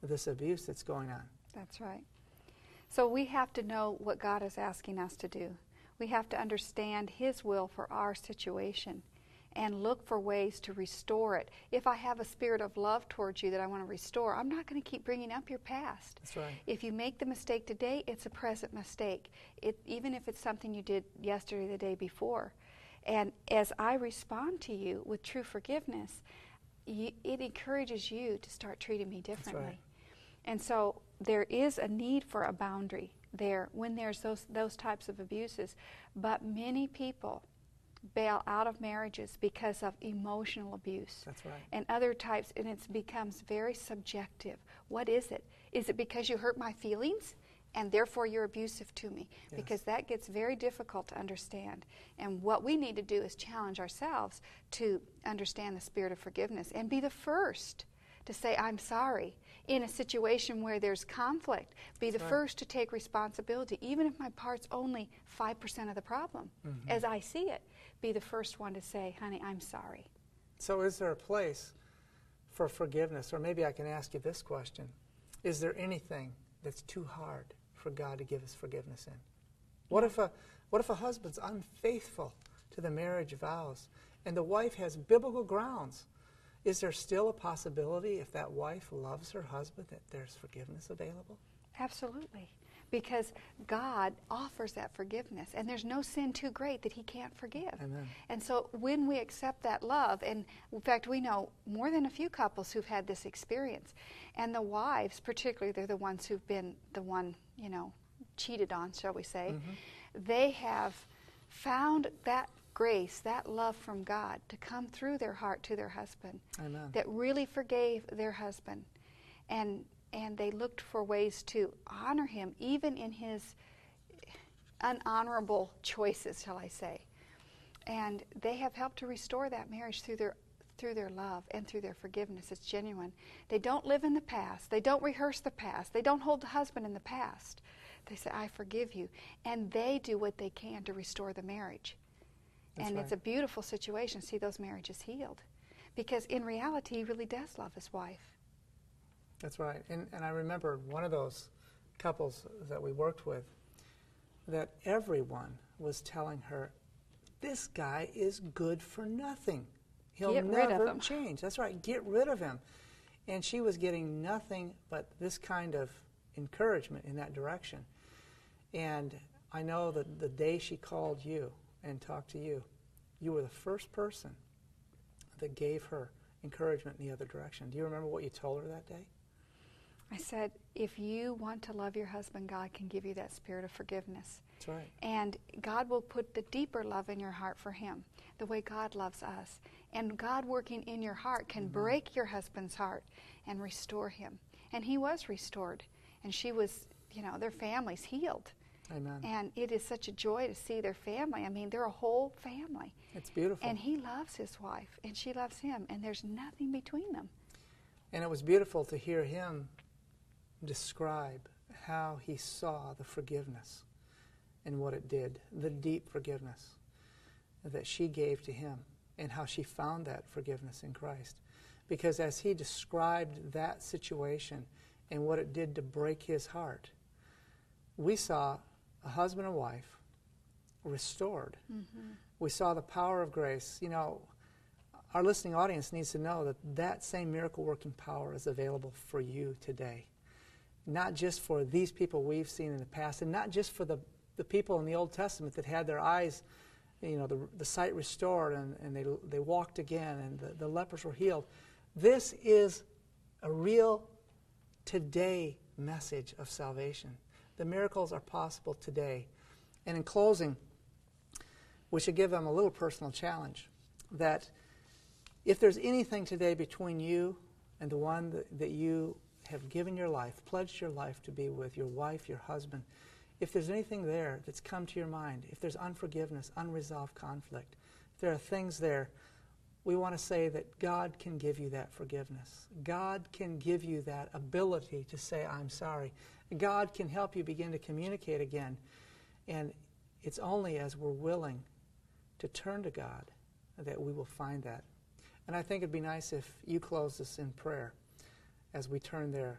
this abuse that's going on. That's right. So we have to know what God is asking us to do. We have to understand His will for our situation and look for ways to restore it. If I have a spirit of love towards you that I want to restore, I'm not going to keep bringing up your past. That's right. If you make the mistake today, it's a present mistake, even if it's something you did yesterday, the day before. And as I respond to you with true forgiveness, it encourages you to start treating me differently. That's right. And so there is a need for a boundary there when there's those types of abuses. But many people bail out of marriages because of emotional abuse. That's right. And other types, and it becomes very subjective. What is it? Is it because you hurt my feelings and therefore you're abusive to me? Yes. Because that gets very difficult to understand. And what we need to do is challenge ourselves to understand the spirit of forgiveness and be the first to say, I'm sorry, in a situation where there's conflict. Be the first to take responsibility, even if my part's only 5% of the problem, as I see it. Be the first one to say, honey, I'm sorry. So is there a place for forgiveness? Or maybe I can ask you this question. Is there anything that's too hard for God to give us forgiveness in? What if a husband's unfaithful to the marriage vows and the wife has biblical grounds? Is there still a possibility, if that wife loves her husband, that there's forgiveness available? Absolutely. Because God offers that forgiveness, and there's no sin too great that He can't forgive. Amen. And so when we accept that love, and in fact we know more than a few couples who've had this experience, and the wives particularly, they're the ones who've been the one, cheated on, shall we say, they have found that grace, that love from God to come through their heart to their husband. Amen. That really forgave their husband. And they looked for ways to honor him, even in his unhonorable choices, shall I say. And they have helped to restore that marriage through their love and through their forgiveness. It's genuine. They don't live in the past. They don't rehearse the past. They don't hold the husband in the past. They say, I forgive you. And they do what they can to restore the marriage. That's and right. it's a beautiful situation to see those marriages healed. Because in reality, he really does love his wife. That's right. And I remember one of those couples that we worked with, that everyone was telling her, this guy is good for nothing. He'll Get rid of never him. change. That's right. Get rid of him. And she was getting nothing but this kind of encouragement in that direction. And I know that the day she called you and talked to you, you were the first person that gave her encouragement in the other direction. Do you remember what you told her that day? I said, if you want to love your husband, God can give you that spirit of forgiveness. That's right. And God will put the deeper love in your heart for him, the way God loves us. And God working in your heart can break your husband's heart and restore him. And he was restored. And she was, their family's healed. Amen. And it is such a joy to see their family. I mean, they're a whole family. It's beautiful. And he loves his wife, and she loves him, and there's nothing between them. And it was beautiful to hear him describe how he saw the forgiveness and what it did, the deep forgiveness that she gave to him, and how she found that forgiveness in Christ. Because as he described that situation and what it did to break his heart, we saw a husband and wife restored. We saw the power of grace. Our listening audience needs to know that that same miracle-working power is available for you today. Not just for these people we've seen in the past, and not just for the people in the Old Testament that had their eyes, the sight restored, and they walked again, and the lepers were healed. This is a real today message of salvation. The miracles are possible today. And in closing, we should give them a little personal challenge, that if there's anything today between you and the one that you have given your life, pledged your life to be with, your wife, your husband, if there's anything there that's come to your mind, if there's unforgiveness, unresolved conflict, if there are things there, we want to say that God can give you that forgiveness. God can give you that ability to say, I'm sorry. God can help you begin to communicate again. And it's only as we're willing to turn to God that we will find that. And I think it'd be nice if you close this in prayer as we turn there